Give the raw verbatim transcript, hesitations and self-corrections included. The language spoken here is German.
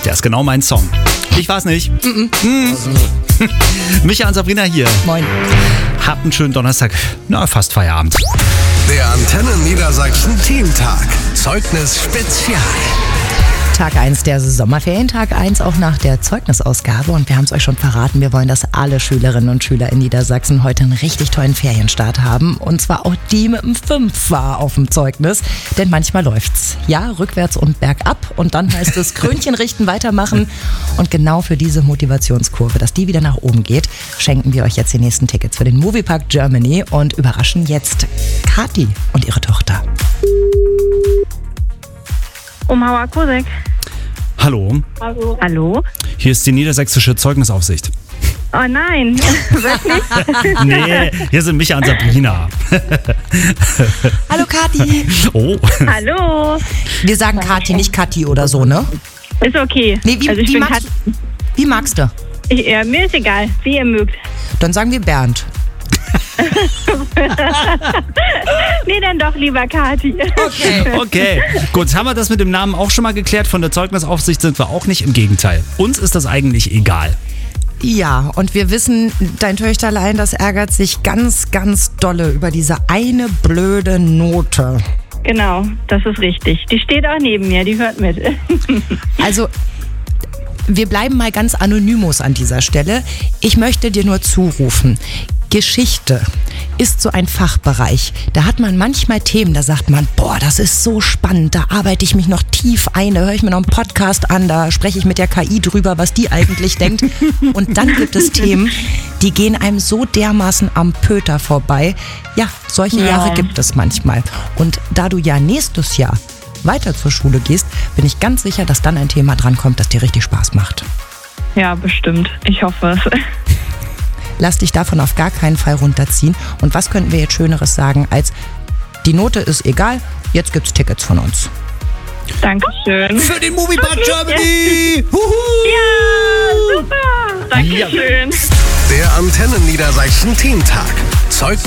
Der ist genau mein Song. Ich weiß nicht. Mm-mm. Mm. Micha und Sabrina hier. Moin. Habt einen schönen Donnerstag. Na, fast Feierabend. Der Antenne Niedersachsen Teamtag. Zeugnis Spezial. Tag eins der Sommerferien, Tag eins auch nach der Zeugnisausgabe. Und wir haben es euch schon verraten, wir wollen, dass alle Schülerinnen und Schüler in Niedersachsen heute einen richtig tollen Ferienstart haben. Und zwar auch die mit dem Fünfer auf dem Zeugnis. Denn manchmal läuft's. Ja, rückwärts und bergab. Und dann heißt es Krönchen richten, weitermachen. Und genau für diese Motivationskurve, dass die wieder nach oben geht, schenken wir euch jetzt die nächsten Tickets für den Moviepark Germany und überraschen jetzt Kathi und ihre Tochter. Umhauer Kosek. Hallo. Hallo. Hallo. Hier ist die niedersächsische Zeugnisaufsicht. Oh nein, wirklich? Nee, hier sind Micha und Sabrina. Hallo Kathi. Oh. Hallo. Wir sagen Kathi, nicht Kathi oder so, ne? Ist okay. Nee, wie, also ich wie, bin magst, Kat- wie magst du? ich, ja, mir ist egal, wie ihr mögt. Dann sagen wir Bernd. Nee, dann doch lieber Kathi. Okay. Okay, gut, haben wir das mit dem Namen auch schon mal geklärt. Von der Zeugnisaufsicht sind wir auch nicht, im Gegenteil. Uns ist das eigentlich egal. Ja, und wir wissen, dein Töchterlein, das ärgert sich ganz, ganz dolle über diese eine blöde Note. Genau, das ist richtig. Die steht auch neben mir, die hört mit. Also, wir bleiben mal ganz anonymos an dieser Stelle. Ich möchte dir nur zurufen, Geschichte ist so ein Fachbereich. Da hat man manchmal Themen, da sagt man, boah, das ist so spannend, da arbeite ich mich noch tief ein, da höre ich mir noch einen Podcast an, da spreche ich mit der K I drüber, was die eigentlich denkt. Und dann gibt es Themen, die gehen einem so dermaßen am Pöter vorbei. Ja, solche Ja. Jahre gibt es manchmal. Und da du ja nächstes Jahr weiter zur Schule gehst, bin ich ganz sicher, dass dann ein Thema drankommt, das dir richtig Spaß macht. Ja, bestimmt. Ich hoffe es. Lass dich davon auf gar keinen Fall runterziehen. Und was könnten wir jetzt Schöneres sagen als, die Note ist egal, jetzt gibt's Tickets von uns. Dankeschön. Für den Moviepark Germany! Huhu! Ja, super. Dankeschön. Der Antenne Niedersachsen Teamtag. Zeugnis